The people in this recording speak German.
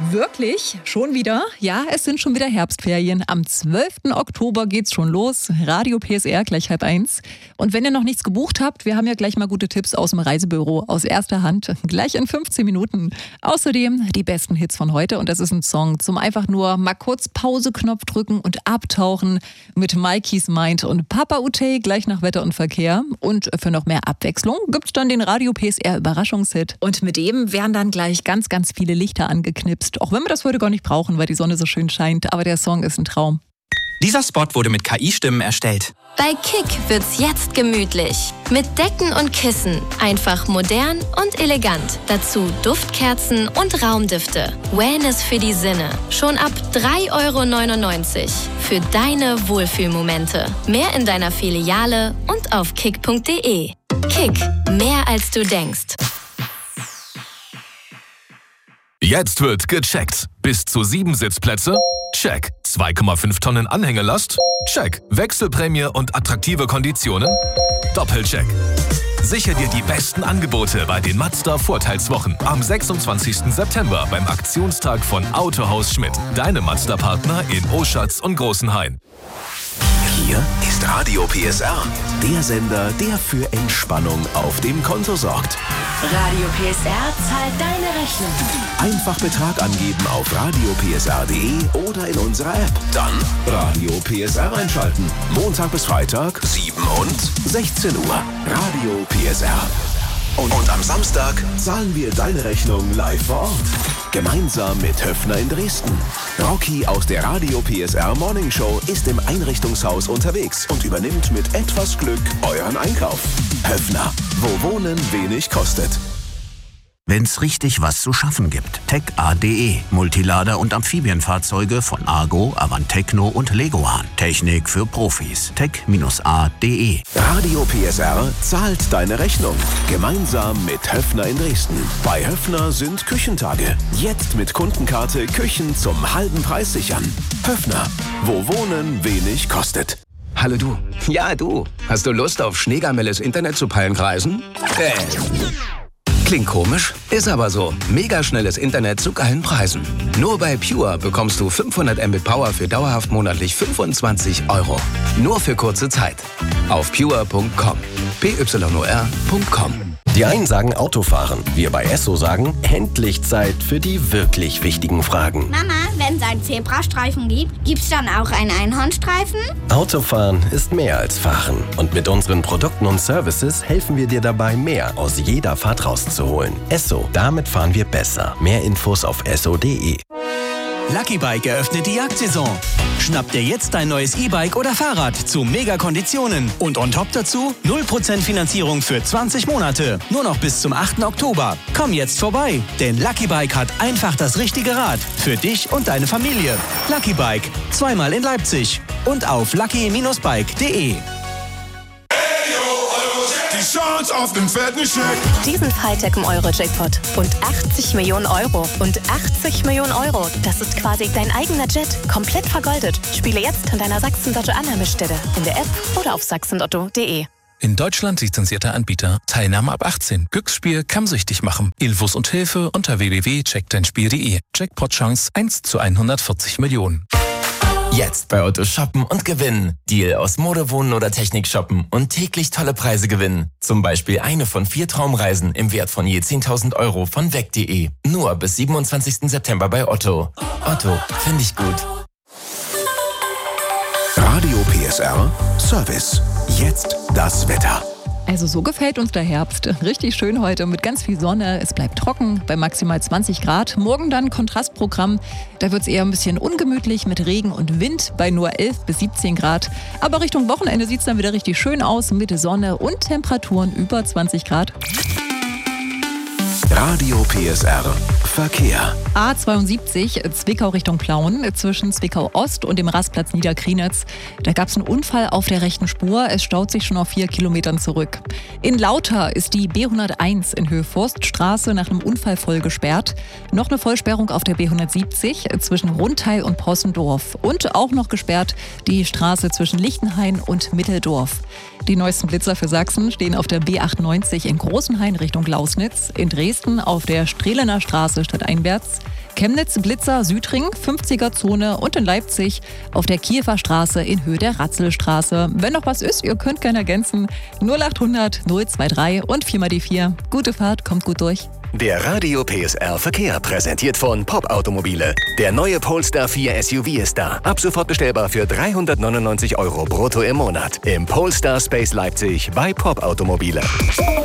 Wirklich? Schon wieder? Ja, es sind schon wieder Herbstferien. Am 12. Oktober geht's schon los. Radio PSR gleich 12:30. Und wenn ihr noch nichts gebucht habt, wir haben ja gleich mal gute Tipps aus dem Reisebüro, aus erster Hand, gleich in 15 Minuten. Außerdem die besten Hits von heute und das ist ein Song zum einfach nur mal kurz Pause-Knopf drücken und abtauchen mit Mikey's Mind und Papa Utey gleich nach Wetter und Verkehr. Und für noch mehr Abwechslung gibt's dann den Radio PSR Überraschungshit. Und mit dem werden dann gleich ganz, ganz viele Lichter angeknipst. Auch wenn wir das heute gar nicht brauchen, weil die Sonne so schön scheint. Aber der Song ist ein Traum. Dieser Spot wurde mit KI-Stimmen erstellt. Bei Kick wird's jetzt gemütlich. Mit Decken und Kissen. Einfach modern und elegant. Dazu Duftkerzen und Raumdüfte. Wellness für die Sinne. Schon ab 3,99 € für deine Wohlfühlmomente. Mehr in deiner Filiale und auf kick.de. Kick, mehr als du denkst. Jetzt wird gecheckt. Bis zu 7 Sitzplätze? Check. 2,5 Tonnen Anhängelast? Check. Wechselprämie und attraktive Konditionen? Doppelcheck. Sichere dir die besten Angebote bei den Mazda Vorteilswochen am 26. September beim Aktionstag von Autohaus Schmidt. Deinem Mazda-Partner in Oschatz und Großenhain. Hier ist Radio PSR, der Sender, der für Entspannung auf dem Konto sorgt. Radio PSR zahlt deine Rechnung. Einfach Betrag angeben auf radiopsr.de oder in unserer App. Dann Radio PSR einschalten. Montag bis Freitag, 7 und 16 Uhr. Radio PSR. Und am Samstag zahlen wir deine Rechnung live vor Ort. Gemeinsam mit Höfner in Dresden. Rocky aus der Radio PSR Morning Show ist im Einrichtungshaus unterwegs und übernimmt mit etwas Glück euren Einkauf. Höfner, wo Wohnen wenig kostet. Wenn's richtig was zu schaffen gibt. Tech.de. Multilader und Amphibienfahrzeuge von Argo, Avantecno und Leguan. Technik für Profis. Tech-A.de. Radio PSR zahlt deine Rechnung. Gemeinsam mit Höfner in Dresden. Bei Höfner sind Küchentage. Jetzt mit Kundenkarte Küchen zum halben Preis sichern. Höfner, wo Wohnen wenig kostet. Hallo du. Ja, du. Hast du Lust auf schneegamelles Internet zu Pallenkreisen? Klingt komisch, ist aber so. Mega schnelles Internet zu geilen Preisen. Nur bei Pure bekommst du 500 Mbit Power für dauerhaft monatlich 25 €. Nur für kurze Zeit. Auf pure.com. pyor.com. Die einen sagen Autofahren. Wir bei Esso sagen, endlich Zeit für die wirklich wichtigen Fragen. Mama, wenn es einen Zebrastreifen gibt, gibt's dann auch einen Einhornstreifen? Autofahren ist mehr als Fahren. Und mit unseren Produkten und Services helfen wir dir dabei, mehr aus jeder Fahrt rauszuholen. Esso, damit fahren wir besser. Mehr Infos auf esso.de. Lucky Bike eröffnet die Jagdsaison. Schnapp dir jetzt dein neues E-Bike oder Fahrrad zu Mega-Konditionen. Und on top dazu 0% Finanzierung für 20 Monate. Nur noch bis zum 8. Oktober. Komm jetzt vorbei, denn Lucky Bike hat einfach das richtige Rad. Für dich und deine Familie. Lucky Bike, zweimal in Leipzig. Und auf lucky-bike.de. Die Chance auf den fetten Scheck. Diesen Freitag im Euro-Jackpot. Und 80 Millionen €. Und 80 Millionen €. Das ist quasi dein eigener Jet. Komplett vergoldet. Spiele jetzt an deiner Sachsen-Lotto-Annahmestelle. In der App oder auf sachsenlotto.de. In Deutschland lizenzierter Anbieter. Teilnahme ab 18. Glücksspiel kann süchtig machen. Infos und Hilfe unter www.checkdeinspiel.de. Jackpot-Chance 1 zu 140 Millionen. Jetzt bei Otto shoppen und gewinnen. Deal aus Mode, Wohnen oder Technik shoppen und täglich tolle Preise gewinnen. Zum Beispiel eine von 4 Traumreisen im Wert von je 10.000 € von weg.de. Nur bis 27. September bei Otto. Otto, finde ich gut. Radio PSR Service. Jetzt das Wetter. Also so gefällt uns der Herbst. Richtig schön heute mit ganz viel Sonne. Es bleibt trocken bei maximal 20 Grad. Morgen dann Kontrastprogramm. Da wird es eher ein bisschen ungemütlich mit Regen und Wind bei nur 11 bis 17 Grad. Aber Richtung Wochenende sieht es dann wieder richtig schön aus mit Sonne und Temperaturen über 20 Grad. Radio PSR Verkehr. A72 Zwickau Richtung Plauen zwischen Zwickau Ost und dem Rastplatz Niederkrienitz. Da gab es einen Unfall auf der rechten Spur. Es staut sich schon auf 4 Kilometern zurück. In Lauter ist die B101 in Höhe Forststraße nach einem Unfall voll gesperrt. Noch eine Vollsperrung auf der B170 zwischen Rundteil und Possendorf. Und auch noch gesperrt die Straße zwischen Lichtenhain und Mitteldorf. Die neuesten Blitzer für Sachsen stehen auf der B98 in Großenhain Richtung Lausnitz, in Dresden auf der Strehlener Straße stadteinwärts, Chemnitz, Blitzer, Südring, 50er-Zone und in Leipzig auf der Kiewer Straße in Höhe der Ratzelstraße. Wenn noch was ist, ihr könnt gerne ergänzen. 0800 023 und 4 mal die 4. Gute Fahrt, kommt gut durch. Der Radio PSR Verkehr präsentiert von Pop Automobile. Der neue Polestar 4 SUV ist da. Ab sofort bestellbar für 399 € brutto im Monat. Im Polestar Space Leipzig bei Pop Automobile.